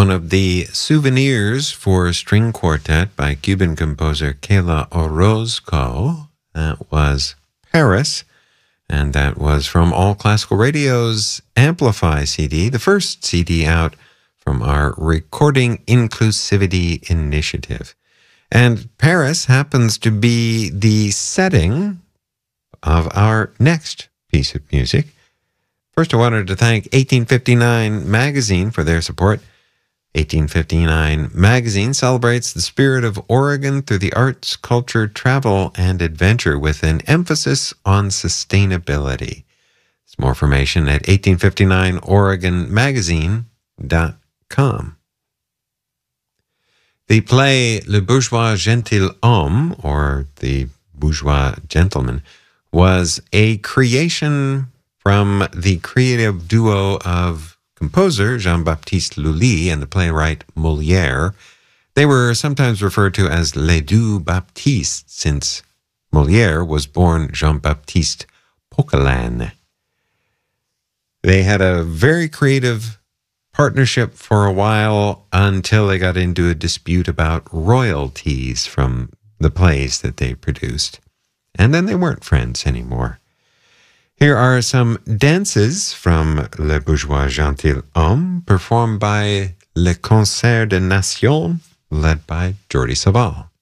one of the souvenirs for string quartet by Cuban composer Kela Orozco. That was Paris, and that was from All Classical Radio's Amplify CD, the first CD out from our Recording Inclusivity Initiative. And Paris happens to be the setting of our next piece of music. First, I wanted to thank 1859 Magazine for their support. 1859 Magazine celebrates the spirit of Oregon through the arts, culture, travel, and adventure with an emphasis on sustainability. There's more information at 1859oregonmagazine.com. The play Le Bourgeois Gentilhomme, or The Bourgeois Gentleman, was a creation from the creative duo of composer Jean-Baptiste Lully and the playwright Molière. They were sometimes referred to as Les Deux Baptistes, since Molière was born Jean-Baptiste Poquelin. They had a very creative partnership for a while until they got into a dispute about royalties from the plays that they produced. And then they weren't friends anymore. Here are some dances from Le Bourgeois Gentilhomme performed by Le Concert des Nations, led by Jordi Savall.